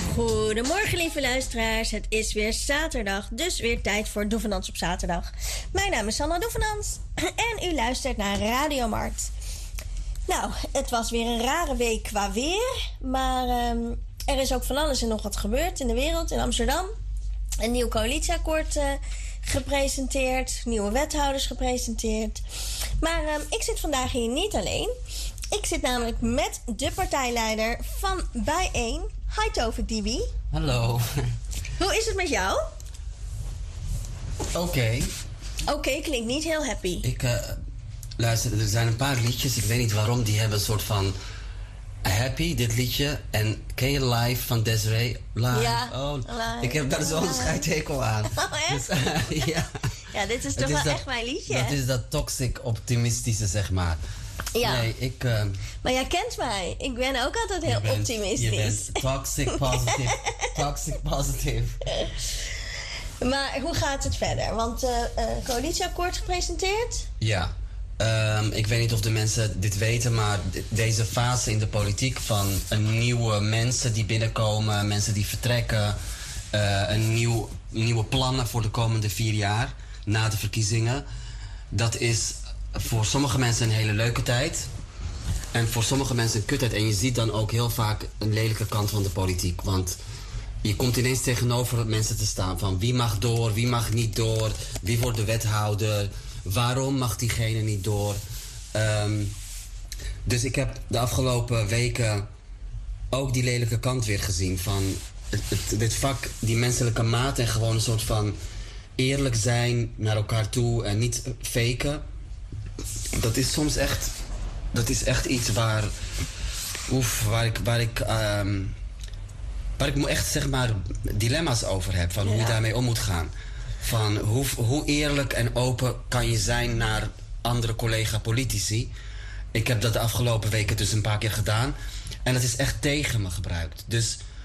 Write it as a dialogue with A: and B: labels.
A: Goedemorgen lieve luisteraars, het is weer zaterdag, dus weer tijd voor Doevenans op zaterdag. Mijn naam is Sanna Doevenans en u luistert naar Radio Markt. Nou, het was weer een rare week qua weer, maar er is ook van alles en nog wat gebeurd in de wereld. In Amsterdam een nieuw coalitieakkoord gepresenteerd, nieuwe wethouders gepresenteerd. Maar ik zit vandaag hier niet alleen. Ik zit namelijk met de partijleider van Bijeen. Hi Tovik Dibi.
B: Hallo.
A: Hoe is het met jou?
B: Oké.
A: Oké, klinkt niet heel happy.
B: Luister, er zijn een paar liedjes, ik weet niet waarom, die hebben een soort van happy, dit liedje. En ken je Live van Desiree? Live.
A: Ja,
B: oh,
A: Live.
B: Ik heb daar zo'n scheidhekel aan.
A: Oh, echt?
B: Dus, ja.
A: Ja, dit is toch wel echt mijn liedje,
B: Dat
A: hè?
B: is dat toxic optimistische, zeg maar.
A: Ja.
B: Nee,
A: Maar jij kent mij. Ik ben ook altijd heel optimistisch.
B: Je bent toxic positive. Toxic positive.
A: Maar hoe gaat het verder? Want coalitieakkoord gepresenteerd?
B: Ja. Ik weet niet of de mensen dit weten, maar deze fase in de politiek van een nieuwe mensen die binnenkomen, mensen die vertrekken, nieuwe plannen voor de komende 4 jaar na de verkiezingen, dat is voor sommige mensen een hele leuke tijd en voor sommige mensen een kuttijd. En je ziet dan ook heel vaak een lelijke kant van de politiek, want je komt ineens tegenover mensen te staan van wie mag door, wie mag niet door, wie wordt de wethouder, waarom mag diegene niet door. Dus ik heb de afgelopen weken ook die lelijke kant weer gezien van dit vak, die menselijke maat en gewoon een soort van eerlijk zijn naar elkaar toe en niet faken. Dat is soms echt, dat is echt iets waar ik echt zeg maar dilemma's over heb van hoe je daarmee om moet gaan. Van hoe eerlijk en open kan je zijn naar andere collega-politici. Ik heb dat de afgelopen weken dus een paar keer gedaan. En dat is echt tegen me gebruikt. Dus